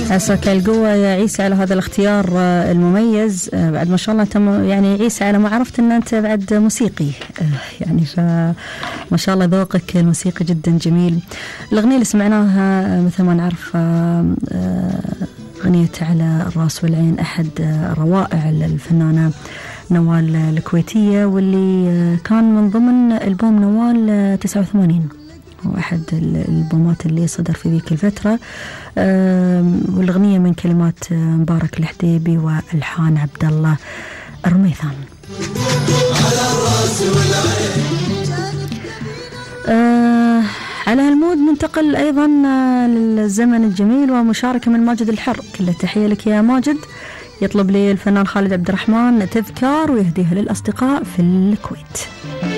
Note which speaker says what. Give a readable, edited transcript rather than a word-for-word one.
Speaker 1: عساك القوة يا عيسى على هذا الاختيار المميز. بعد ما شاء الله يعني عيسى على ما عرفت ان انت بعد موسيقي، يعني فما شاء الله ذوقك الموسيقي جدا جميل. الاغنية اللي سمعناها مثل ما نعرف اغنية على الراس والعين، احد روائع الفنانة نوال الكويتية، واللي كان من ضمن ألبوم نوال 89، واحد الألبومات اللي صدر في ذيك الفترة. والأغنية من كلمات مبارك الحديبي وألحان عبد الله الرميثان. على هالمود ننتقل أيضا للزمن الجميل ومشاركة من ماجد الحر. كل تحية لك يا ماجد. يطلب لي الفنان خالد عبد الرحمن تذكار ويهديها للأصدقاء في الكويت.